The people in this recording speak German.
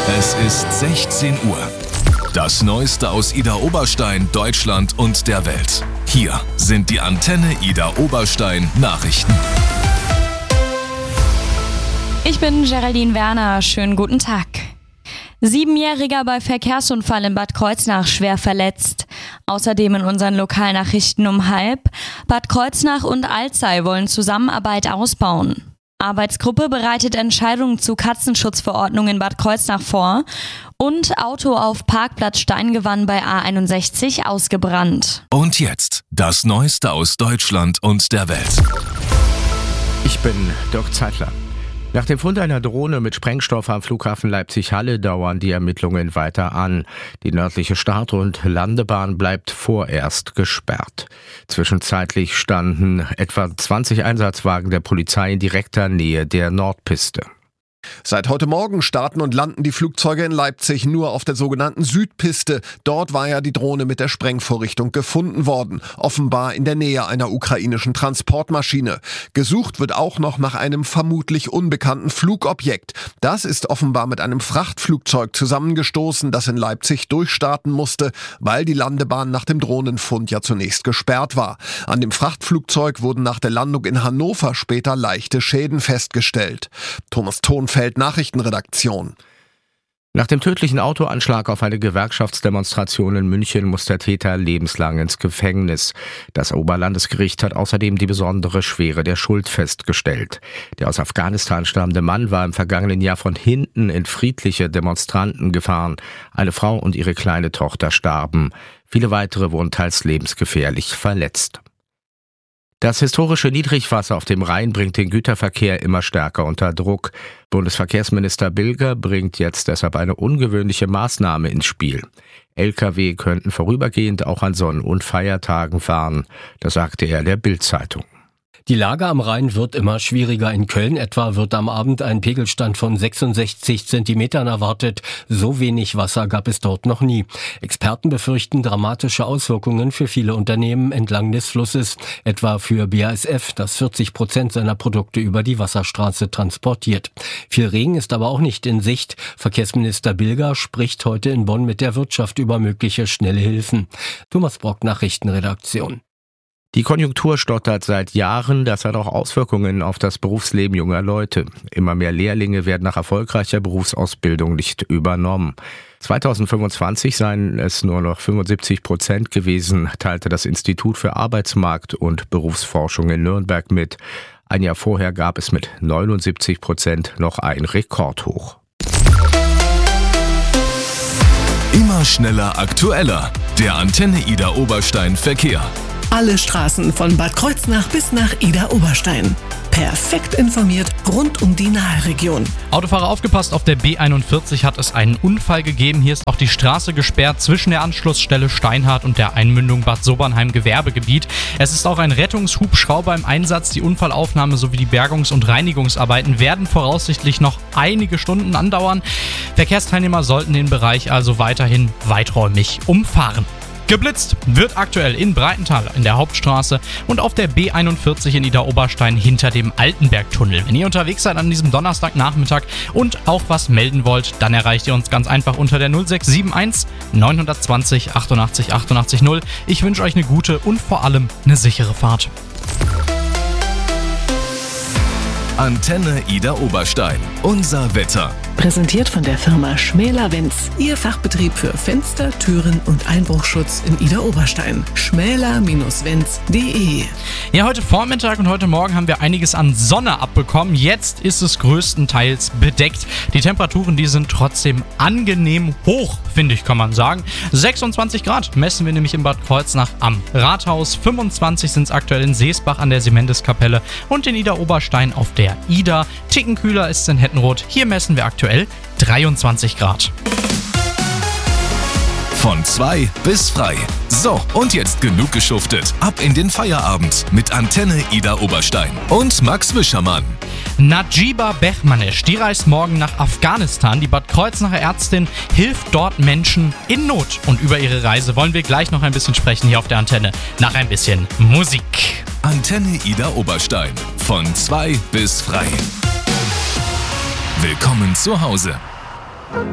Es ist 16 Uhr. Das Neueste aus Ida Oberstein, Deutschland und der Welt. Hier sind die Antenne Ida Oberstein Nachrichten. Ich bin Geraldine Werner. Schönen guten Tag. 7-Jähriger bei Verkehrsunfall in Bad Kreuznach schwer verletzt. Außerdem in unseren Lokalnachrichten um 12:30. Bad Kreuznach und Alzey wollen Zusammenarbeit ausbauen. Arbeitsgruppe bereitet Entscheidungen zu Katzenschutzverordnung in Bad Kreuznach vor. Und Auto auf Parkplatz Steingewann bei A61 ausgebrannt. Und jetzt das Neueste aus Deutschland und der Welt. Ich bin Dirk Zeitler. Nach dem Fund einer Drohne mit Sprengstoff am Flughafen Leipzig-Halle dauern die Ermittlungen weiter an. Die nördliche Start- und Landebahn bleibt vorerst gesperrt. Zwischenzeitlich standen etwa 20 Einsatzwagen der Polizei in direkter Nähe der Nordpiste. Seit heute Morgen starten und landen die Flugzeuge in Leipzig nur auf der sogenannten Südpiste. Dort war ja die Drohne mit der Sprengvorrichtung gefunden worden, offenbar in der Nähe einer ukrainischen Transportmaschine. Gesucht wird auch noch nach einem vermutlich unbekannten Flugobjekt. Das ist offenbar mit einem Frachtflugzeug zusammengestoßen, das in Leipzig durchstarten musste, weil die Landebahn nach dem Drohnenfund ja zunächst gesperrt war. An dem Frachtflugzeug wurden nach der Landung in Hannover später leichte Schäden festgestellt. Thomas Thonfeld, Nachrichtenredaktion. Nach dem tödlichen Autoanschlag auf eine Gewerkschaftsdemonstration in München muss der Täter lebenslang ins Gefängnis. Das Oberlandesgericht hat außerdem die besondere Schwere der Schuld festgestellt. Der aus Afghanistan stammende Mann war im vergangenen Jahr von hinten in friedliche Demonstranten gefahren. Eine Frau und ihre kleine Tochter starben. Viele weitere wurden teils lebensgefährlich verletzt. Das historische Niedrigwasser auf dem Rhein bringt den Güterverkehr immer stärker unter Druck. Bundesverkehrsminister Bilger bringt jetzt deshalb eine ungewöhnliche Maßnahme ins Spiel. Lkw könnten vorübergehend auch an Sonn- und Feiertagen fahren. Das sagte er der Bild-Zeitung. Die Lage am Rhein wird immer schwieriger. In Köln etwa wird am Abend ein Pegelstand von 66 Zentimetern erwartet. So wenig Wasser gab es dort noch nie. Experten befürchten dramatische Auswirkungen für viele Unternehmen entlang des Flusses. Etwa für BASF, das 40% seiner Produkte über die Wasserstraße transportiert. Viel Regen ist aber auch nicht in Sicht. Verkehrsminister Bilger spricht heute in Bonn mit der Wirtschaft über mögliche schnelle Hilfen. Thomas Brock, Nachrichtenredaktion. Die Konjunktur stottert seit Jahren, das hat auch Auswirkungen auf das Berufsleben junger Leute. Immer mehr Lehrlinge werden nach erfolgreicher Berufsausbildung nicht übernommen. 2025 seien es nur noch 75% gewesen, teilte das Institut für Arbeitsmarkt und Berufsforschung in Nürnberg mit. Ein Jahr vorher gab es mit 79% noch ein Rekordhoch. Immer schneller, aktueller. Der Antenne Ida Oberstein Verkehr. Alle Straßen von Bad Kreuznach bis nach Ida Oberstein. Perfekt informiert rund um die Nahregion. Autofahrer aufgepasst, auf der B41 hat es einen Unfall gegeben. Hier ist auch die Straße gesperrt zwischen der Anschlussstelle Steinhardt und der Einmündung Bad Sobernheim Gewerbegebiet. Es ist auch ein Rettungshubschrauber im Einsatz. Die Unfallaufnahme sowie die Bergungs- und Reinigungsarbeiten werden voraussichtlich noch einige Stunden andauern. Verkehrsteilnehmer sollten den Bereich also weiterhin weiträumig umfahren. Geblitzt wird aktuell in Breitenthal in der Hauptstraße und auf der B41 in Ida Oberstein hinter dem Altenbergtunnel. Wenn ihr unterwegs seid an diesem Donnerstagnachmittag und auch was melden wollt, dann erreicht ihr uns ganz einfach unter der 0671 920 88 88 0. Ich wünsche euch eine gute und vor allem eine sichere Fahrt. Antenne Ida Oberstein. Unser Wetter. Präsentiert von der Firma Schmäler-Wenz. Ihr Fachbetrieb für Fenster, Türen und Einbruchschutz in Ida Oberstein. schmäler-wenz.de. Ja, heute Vormittag und heute Morgen haben wir einiges an Sonne abbekommen. Jetzt ist es größtenteils bedeckt. Die Temperaturen, die sind trotzdem angenehm hoch, finde ich, kann man sagen. 26 Grad messen wir nämlich in Bad Kreuznach am Rathaus. 25 sind es aktuell in Seesbach an der Siemendeskapelle und in Ida Oberstein auf der Ida. Ticken kühler ist es in Hettenroth. Hier messen wir aktuell 23 Grad. Von 2 bis frei. So, und jetzt genug geschuftet. Ab in den Feierabend mit Antenne Ida Oberstein und Max Wischermann. Najiba Bechmanesh, die reist morgen nach Afghanistan. Die Bad Kreuznacher Ärztin hilft dort Menschen in Not. Und über ihre Reise wollen wir gleich noch ein bisschen sprechen hier auf der Antenne. Nach ein bisschen Musik. Antenne Ida Oberstein. Von 2 bis frei. Willkommen zu Hause.